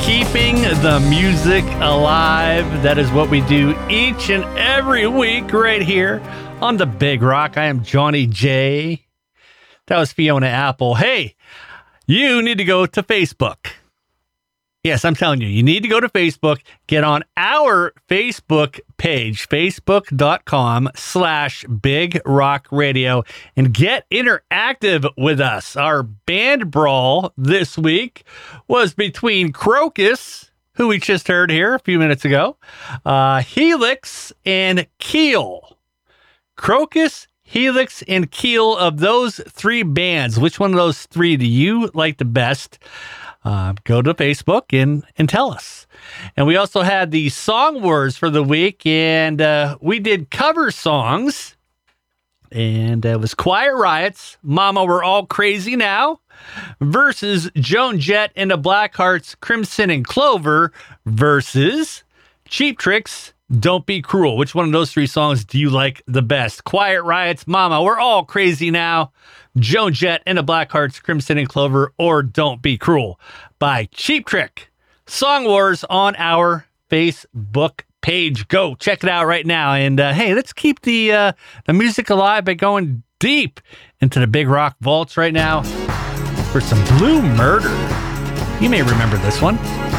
keeping the music alive. That is what we do each and every week right here on The Big Rock. I am Johnny J. That was Fiona Apple. Hey, you need to go to Facebook. Yes, I'm telling you, you need to go to Facebook, get on our Facebook page, facebook.com/Big Rock Radio, and get interactive with us. Our band brawl this week was between Crocus, who we just heard here a few minutes ago, Helix, and Keel. Crocus, Helix, and Keel. Of those three bands, which one of those three do you like the best? Go to Facebook and tell us. And we also had the Song Wars for the week, and we did cover songs. And it was Quiet Riot's Mama We're All Crazy Now versus Joan Jett and the Blackhearts' Crimson and Clover versus Cheap Trick's Don't Be Cruel. Which one of those three songs do you like the best? Quiet Riot's Mama We're All Crazy Now, Joan Jett and the Blackhearts' Crimson and Clover, or Don't Be Cruel by Cheap Trick. Song Wars on our Facebook page. Go check it out right now. And hey, let's keep the music alive by going deep into the Big Rock vaults right now for some Blue Murder. You may remember this one.